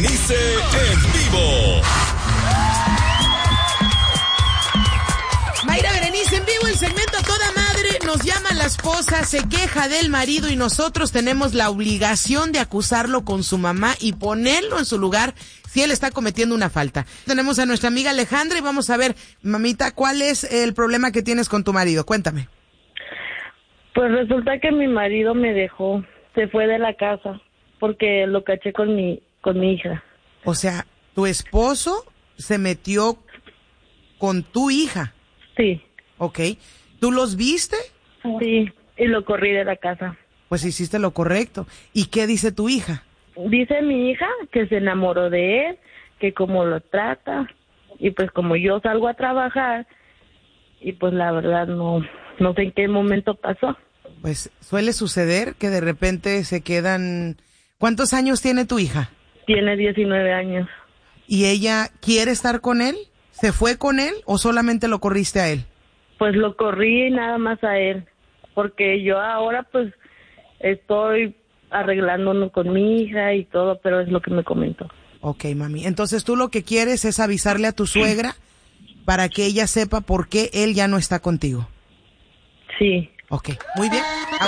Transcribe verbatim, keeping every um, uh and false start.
Berenice en vivo. Mayra Berenice en vivo, el segmento a toda madre. Nos llama la esposa, se queja del marido y nosotros tenemos la obligación de acusarlo con su mamá y ponerlo en su lugar si él está cometiendo una falta. Tenemos a nuestra amiga Alejandra y vamos a ver, mamita, ¿cuál es el problema que tienes con tu marido? Cuéntame. Pues resulta que mi marido me dejó, se fue de la casa porque lo caché con mi con mi hija. O sea, tu esposo se metió con tu hija. Sí. Ok. ¿Tú los viste? Sí, y lo corrí de la casa. Pues hiciste lo correcto. ¿Y qué dice tu hija? Dice mi hija que se enamoró de él, que cómo lo trata, y pues como yo salgo a trabajar, y pues la verdad no, no sé en qué momento pasó. Pues suele suceder que de repente se quedan... ¿Cuántos años tiene tu hija? Tiene diecinueve años. ¿Y ella quiere estar con él? ¿Se fue con él o solamente lo corriste a él? Pues lo corrí nada más a él, porque yo ahora pues estoy arreglándonos con mi hija y todo, pero es lo que me comentó. Ok, mami. Entonces tú lo que quieres es avisarle a tu suegra para que ella sepa por qué él ya no está contigo. Sí. Ok, muy bien.